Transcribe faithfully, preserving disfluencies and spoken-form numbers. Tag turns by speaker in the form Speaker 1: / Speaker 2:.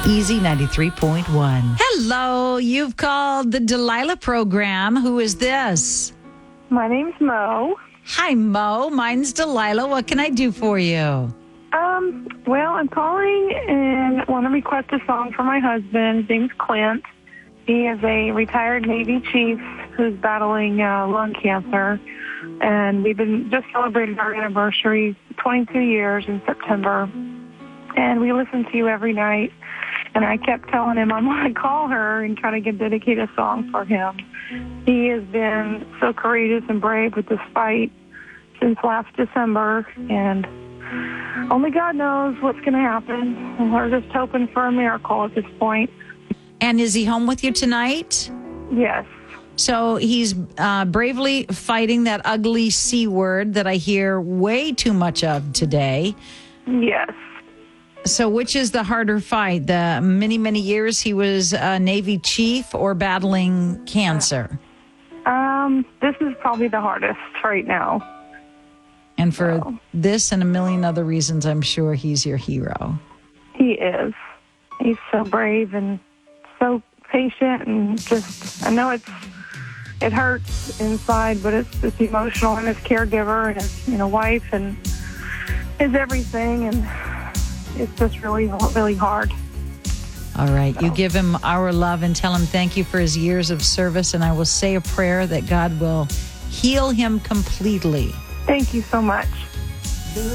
Speaker 1: Easy ninety-three point one. Hello, you've called the Delilah program. Who is this?
Speaker 2: My name's Mo.
Speaker 1: Hi, Mo. Mine's Delilah. What can I do for you?
Speaker 2: Um, well, I'm calling and want to request a song for my husband. His name's Clint. He is a retired Navy chief who's battling uh, lung cancer. And we've been just celebrating our anniversary, twenty-two years in September. And we listen to you every night. And I kept telling him I'm going to call her and try to get dedicate a song for him. He has been so courageous and brave with this fight since last December. And only God knows what's going to happen. And we're just hoping for a miracle at this point.
Speaker 1: And is he home with you tonight?
Speaker 2: Yes.
Speaker 1: So he's uh, bravely fighting that ugly C word that I hear way too much of today.
Speaker 2: Yes.
Speaker 1: So which is the harder fight? The many, many years he was a Navy chief or battling cancer?
Speaker 2: Um, this is probably the hardest right now.
Speaker 1: And for
Speaker 2: so.
Speaker 1: this and a million other reasons, I'm sure he's your hero.
Speaker 2: He is. He's so brave and so patient and just, I know it's, it hurts inside, but it's it's emotional, and his caregiver and his, you know, wife and his everything, and it's just really, really hard.
Speaker 1: All right.
Speaker 2: So.
Speaker 1: You give him our love and tell him thank you for his years of service, and I will say a prayer that God will heal him completely.
Speaker 2: Thank you so much.